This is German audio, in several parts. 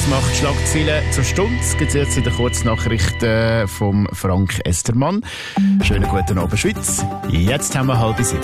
Was macht Schlagzeilen zur Stunde? Gibt es jetzt in der Kurznachrichten vom Frank Estermann. Schönen guten Abend, Schweiz. Jetzt haben wir 6:30.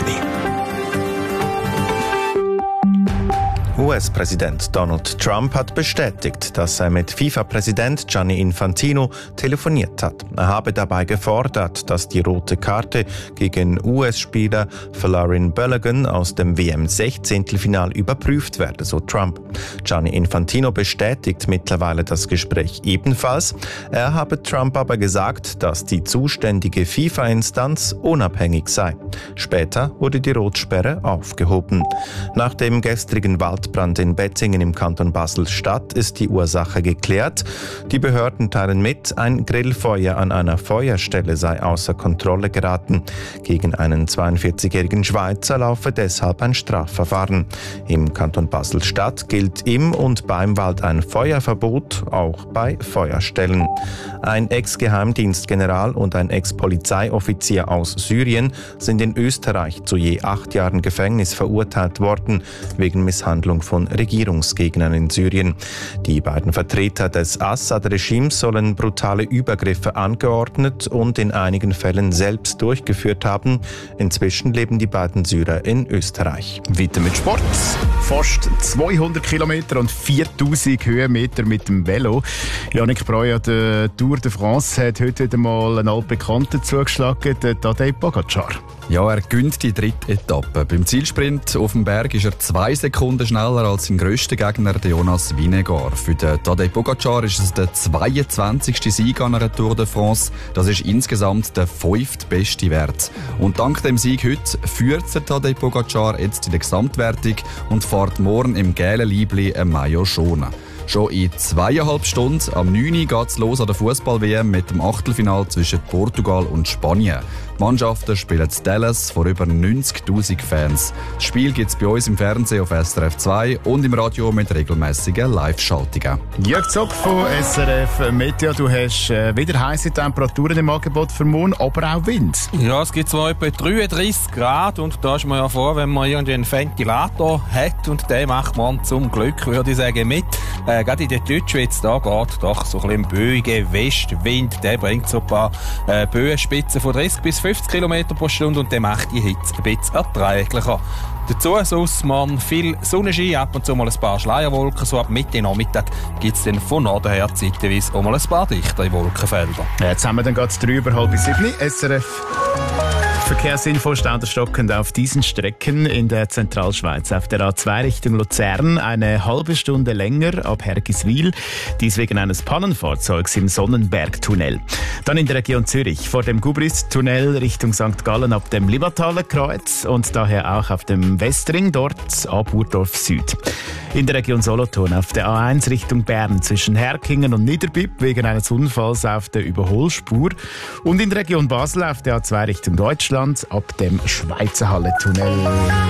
US-Präsident Donald Trump hat bestätigt, dass er mit FIFA-Präsident Gianni Infantino telefoniert hat. Er habe dabei gefordert, dass die rote Karte gegen US-Spieler Folarin Balogun aus dem WM-16-Finale überprüft werde, so Trump. Gianni Infantino bestätigt mittlerweile das Gespräch ebenfalls. Er habe Trump aber gesagt, dass die zuständige FIFA-Instanz unabhängig sei. Später wurde die Rotsperre aufgehoben. Nach dem gestrigen Waldbrand in Bettingen im Kanton Basel-Stadt ist die Ursache geklärt. Die Behörden teilen mit, ein Grillfeuer an einer Feuerstelle sei außer Kontrolle geraten. Gegen einen 42-jährigen Schweizer laufe deshalb ein Strafverfahren. Im Kanton Basel-Stadt gilt im und beim Wald ein Feuerverbot, auch bei Feuerstellen. Ein Ex-Geheimdienstgeneral und ein Ex-Polizeioffizier aus Syrien sind in Österreich zu je 8 Jahren Gefängnis verurteilt worden, wegen Misshandlung von Regierungsgegnern in Syrien. Die beiden Vertreter des Assad-Regimes sollen brutale Übergriffe angeordnet und in einigen Fällen selbst durchgeführt haben. Inzwischen leben die beiden Syrer in Österreich. Weiter mit Sport. Fast 200 Kilometer und 4000 Höhenmeter mit dem Velo. Yannick Breuer, der Tour de France, hat heute wieder mal einen altbekannten zugeschlagen, den Tadej Pogačar. Ja, er gewinnt die 3. Etappe. Beim Zielsprint auf dem Berg ist er 2 Sekunden schneller als sein grösster Gegner, Jonas Vingegaard. Für den Tadej Pogačar ist es der 22. Sieg an einer Tour de France. Das ist insgesamt der 5. beste Wert. Und dank dem Sieg heute führt der Tadej Pogačar jetzt in der Gesamtwertung und fährt morgen im gelben Liebli ein Maillot schonen. Schon in 2,5 Stunden am 9. Uhr geht es los an der Fußball-WM mit dem Achtelfinal zwischen Portugal und Spanien. Die Mannschaften spielen in Dallas vor über 90'000 Fans. Das Spiel gibt es bei uns im Fernsehen auf SRF 2 und im Radio mit regelmäßigen Live-Schaltungen. Jörg Zock von SRF Meteo, du hast wieder heisse Temperaturen im Angebot für morgen, aber auch Wind. Ja, es gibt zwar etwa 33 Grad und da ist man ja froh, wenn man irgendwie einen Ventilator hat und den macht man zum Glück, würde ich sagen, mit. Gerade in der Deutschschweiz, da geht doch so ein bisschen böiger Westwind, der bringt so ein paar Böenspitzen von 30 bis 50 km pro Stunde und der macht die Hitze ein bisschen erträglicher. Dazu sonst man viel Sonnenschein, ab und zu mal ein paar Schleierwolken. So ab Mitte Nachmittag gibt es dann von Norden her zeitweise auch mal ein paar dichtere Wolkenfelder. Jetzt haben wir dann gerade 6:30 SRF. Verkehrsinfo stauderstockend auf diesen Strecken in der Zentralschweiz. Auf der A2 Richtung Luzern eine halbe Stunde länger ab Hergiswil. Dies wegen eines Pannenfahrzeugs im Sonnenbergtunnel. Dann in der Region Zürich vor dem Gubrist-Tunnel Richtung St. Gallen ab dem Limmataler Kreuz und daher auch auf dem Westring, dort ab Urdorf Süd. In der Region Solothurn auf der A1 Richtung Bern zwischen Herkingen und Niederbipp wegen eines Unfalls auf der Überholspur. Und in der Region Basel auf der A2 Richtung Deutschland ab dem Schweizerhalle-Tunnel.